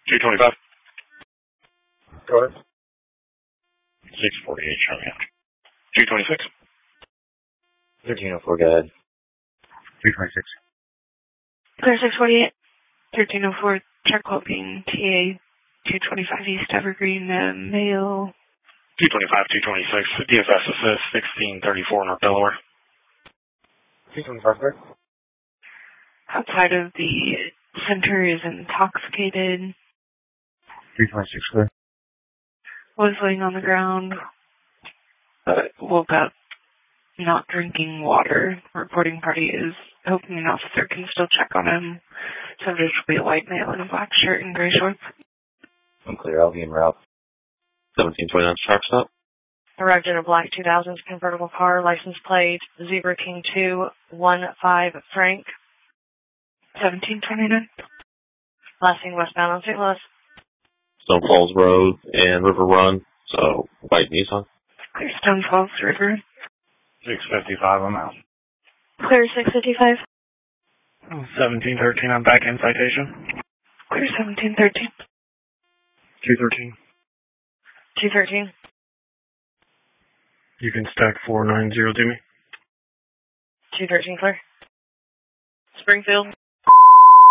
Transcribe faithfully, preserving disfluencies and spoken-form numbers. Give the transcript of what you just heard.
two twenty-five. Go ahead. six forty-eight, showing out. two twenty-six. thirteen oh four, go ahead. two twenty-six. Clear six forty-eight. thirteen oh four, check hoping T A two twenty-five East Evergreen, uh, male. two twenty-five, two twenty-six, D F S assist, sixteen thirty-four North Delaware. two twenty-five, clear. Outside of the center is intoxicated. two twenty-six, clear. Was laying on the ground, but woke up not drinking water. Reporting party is hoping an officer can still check on him. Subject will be a white male in a black shirt and gray shorts. I'm clear, I'll be en route. seventeen twenty-nine, sharp stop. Arrived in a black two thousands convertible car, license plate Zebra King two one five Frank. seventeen twenty-nine. Last seen westbound on Saint Louis. Stone Falls Road and River Run, so white Nissan. Clear Stone Falls River. six fifty-five, I'm out. Clear six fifty-five. seventeen thirteen, I'm back in citation. Clear seventeen thirteen. two thirteen. two thirteen. You can stack four nine zero to me. two thirteen clear. Springfield.